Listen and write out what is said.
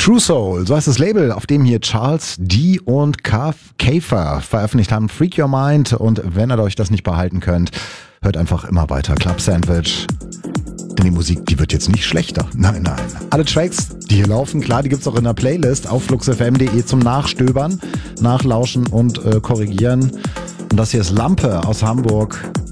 True Soul, so heißt das Label, auf dem hier Charles D. und Kafer veröffentlicht haben. Freak Your Mind. Und wenn ihr euch das nicht behalten könnt, hört einfach immer weiter. Club Sandwich. Denn die Musik, die wird jetzt nicht schlechter. Nein, nein. Alle Tracks, die hier laufen, klar, die gibt's auch in der Playlist auf fluxfm.de zum Nachstöbern, Nachlauschen und Korrigieren. Und das hier ist Lampe aus Hamburg.